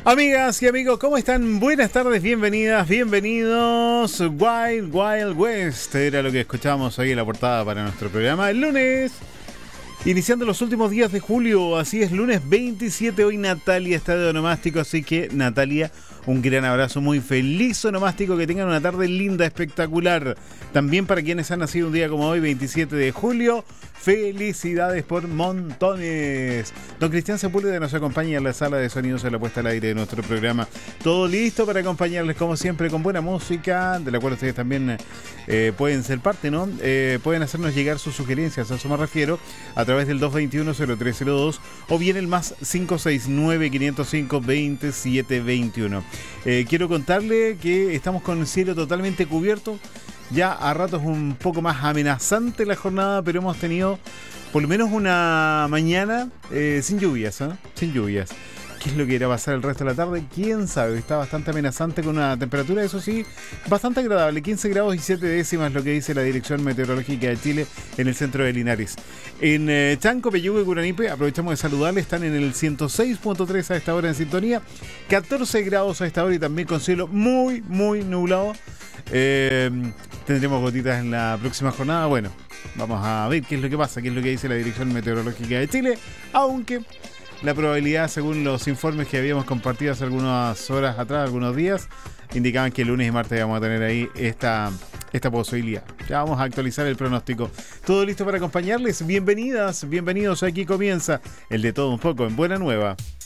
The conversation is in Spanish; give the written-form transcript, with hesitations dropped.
Amigas y amigos, ¿cómo están? Buenas tardes, bienvenidas, bienvenidos. Wild Wild West era lo que escuchábamos ahí en la portada para nuestro programa el lunes. Iniciando los últimos días de julio, así es, lunes 27. Hoy Natalia está de onomástico, así que Natalia, un gran abrazo, muy feliz onomástico, que tengan una tarde linda, espectacular. También para quienes han nacido un día como hoy, 27 de julio, felicidades por montones. Don Cristian Sepúlveda nos acompaña en la sala de sonidos en la puesta al aire de nuestro programa. Todo listo para acompañarles como siempre con buena música, de la cual ustedes también pueden ser parte, ¿no? Pueden hacernos llegar sus sugerencias, a eso me refiero, a través del 221-0302 o bien el más 569-505-2721. Quiero contarle que estamos con el cielo totalmente cubierto. Ya a ratos un poco más amenazante la jornada, pero hemos tenido por lo menos una mañana sin lluvias, ¿eh? Sin lluvias. ¿Qué es lo que irá a pasar el resto de la tarde? ¿Quién sabe? Está bastante amenazante con una temperatura, eso sí, bastante agradable. 15 grados y 7 décimas, lo que dice la Dirección Meteorológica de Chile en el centro de Linares. En Chanco, Peyúgue y Curanipe, aprovechamos de saludarles, están en el 106.3 a esta hora en sintonía. 14 grados a esta hora y también con cielo muy, muy nublado. Tendremos gotitas en la próxima jornada. Bueno, vamos a ver qué es lo que pasa, qué es lo que dice la Dirección Meteorológica de Chile, aunque la probabilidad, según los informes que habíamos compartido hace algunas horas atrás, algunos días, indicaban que el lunes y martes vamos a tener ahí esta posibilidad. Ya vamos a actualizar el pronóstico. Todo listo para acompañarles. Bienvenidas, bienvenidos. Aquí comienza el de todo un poco en Buena Nueva.